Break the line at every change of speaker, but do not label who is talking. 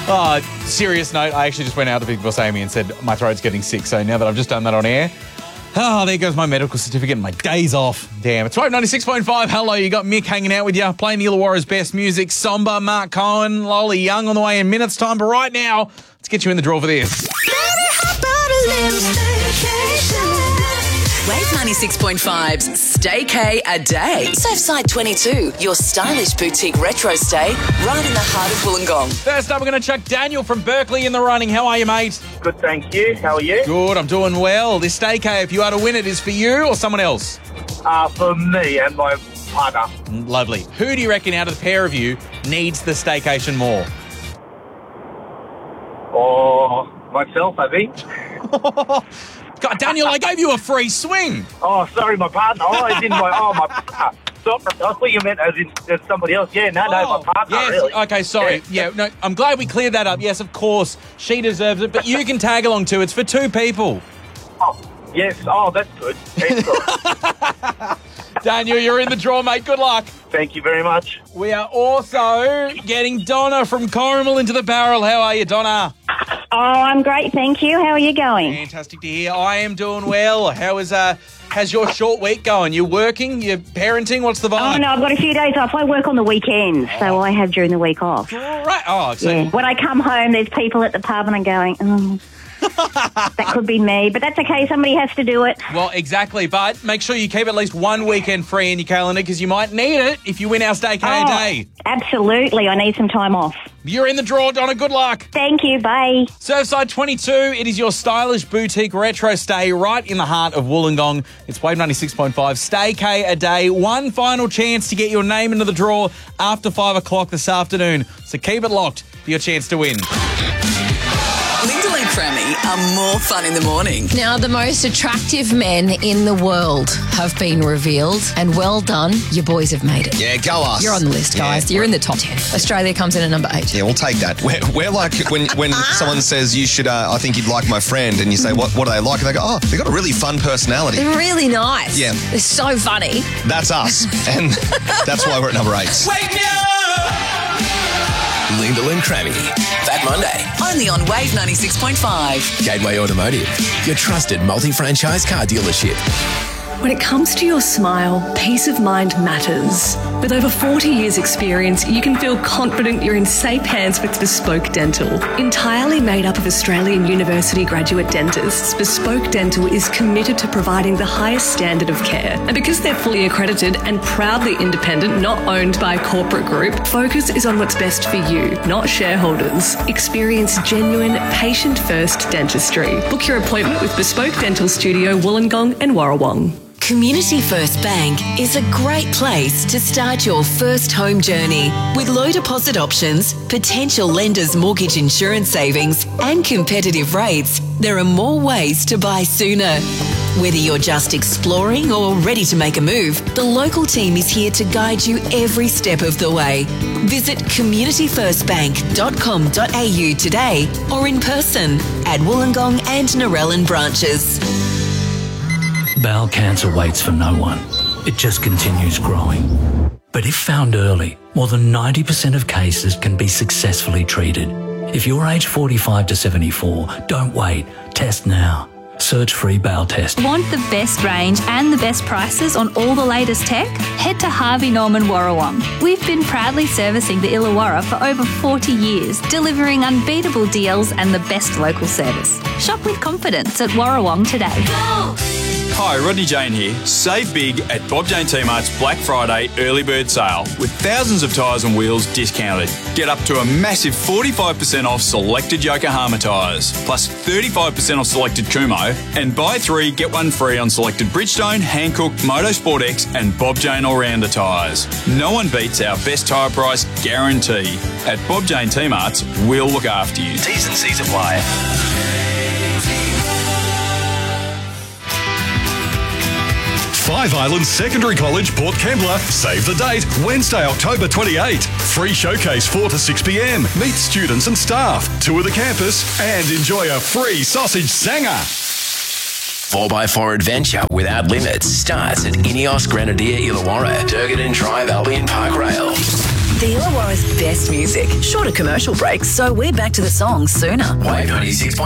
Serious note, I actually just went out to Big Boss Amy and said my throat's getting sick. So now that I've just done that on air, there goes my medical certificate and my day's off. Damn. It's Wave 96.5. Hello, you got Mick hanging out with you, playing the Illawarra's best music. Somber, Mark Cohen, Lolly Young on the way in minutes time. But right now, let's get you in the draw for this.
Wave 96.5's Staycay a Day. Surfside 22, your stylish boutique retro stay right in the heart of Wollongong.
First up, we're going to chuck Daniel from Berkeley in the running. How are you, mate?
Good, thank you. How are you?
Good, I'm doing well. This Staycay, if you are to win it, is for you or someone else?
For me and my partner.
Lovely. Who do you reckon out of the pair of you needs the staycation more?
Or myself, I think.
God, Daniel, I gave you a free swing.
Oh, sorry, my partner. My partner. Stop. I thought you meant as somebody else. Yeah, no, my partner,
yes.
really.
Okay, sorry. Yeah, no, I'm glad we cleared that up. Yes, of course, she deserves it, but you can tag along too. It's for two people.
Oh, yes. Oh, that's good. Excellent.
Daniel, you're in the draw, mate. Good luck.
Thank you very much.
We are also getting Donna from Corrimal into the barrel. How are you, Donna?
Oh, I'm great, thank you. How are you going?
Fantastic to hear. I am doing well. How's your short week going? You working? You parenting? What's the vibe?
Oh, no, I've got a few days off. I work on the weekends, so I have during the week off.
Right. Oh, so
yeah. When I come home, there's people at the pub and I'm going, that could be me, but that's okay. Somebody has to do it.
Well, exactly, but make sure you keep at least one weekend free in your calendar because you might need it if you win our Staycay a Day.
Absolutely. I need some time off.
You're in the draw, Donna. Good luck.
Thank you. Bye.
Surfside 22, it is your stylish boutique retro stay right in the heart of Wollongong. It's Wave 96.5. Staycay a Day. One final chance to get your name into the draw after 5 o'clock this afternoon. So keep it locked for your chance to win.
Lyndall and Crammy are more fun in the morning.
Now, the most attractive men in the world have been revealed, and well done, your boys have made it.
Yeah, go us.
You're on the list, guys. You're in the top 10. Australia comes in at number 8.
Yeah, we'll take that. We're like when someone says you should, I think you'd like my friend, and you say, what do they like? And they go, oh, they've got a really fun personality.
They're really nice.
Yeah.
They're so funny.
That's us, and that's why we're at number 8.
Wake me up!
Lyndall and Crammy.
That Monday. Only on Wave 96.5.
Gateway Automotive, your trusted multi-franchise car dealership.
When it comes to your smile, peace of mind matters. With over 40 years' experience, you can feel confident you're in safe hands with Bespoke Dental. Entirely made up of Australian University graduate dentists, Bespoke Dental is committed to providing the highest standard of care. And because they're fully accredited and proudly independent, not owned by a corporate group, focus is on what's best for you, not shareholders. Experience genuine, patient-first dentistry. Book your appointment with Bespoke Dental Studio, Wollongong and Warrawong.
Community First Bank is a great place to start your first home journey. With low deposit options, potential lenders' mortgage insurance savings, and competitive rates, there are more ways to buy sooner. Whether you're just exploring or ready to make a move, the local team is here to guide you every step of the way. Visit communityfirstbank.com.au today or in person at Wollongong and Narellan branches.
Bowel cancer waits for no one. It just continues growing. But if found early, more than 90% of cases can be successfully treated. If you're aged 45 to 74, don't wait. Test now. Search free bowel test.
Want the best range and the best prices on all the latest tech? Head to Harvey Norman Warrawong. We've been proudly servicing the Illawarra for over 40 years, delivering unbeatable deals and the best local service. Shop with confidence at Warrawong today.
Hi, Rodney Jane here. Save big at Bob Jane T-Mart's Black Friday early bird sale with thousands of tyres and wheels discounted. Get up to a massive 45% off selected Yokohama tyres, plus 35% off selected Kumho, and buy 3, get 1 free on selected Bridgestone, Hankook, Motorsport X and Bob Jane All-Rounder tyres. No one beats our best tyre price guarantee. At Bob Jane T-Mart's, we'll look after you.
T's and C's apply.
Five Islands Secondary College, Port Kembla. Save the date, Wednesday, October 28. Free showcase 4 to 6 p.m. Meet students and staff, tour the campus, and enjoy a free sausage sanger.
4x4 adventure without limits starts at Ineos Grenadier Illawarra, Durgan Drive, Albion Park Rail.
The Illawarra's best music. Shorter commercial breaks, so we're back to the songs sooner.
Wave 96.9.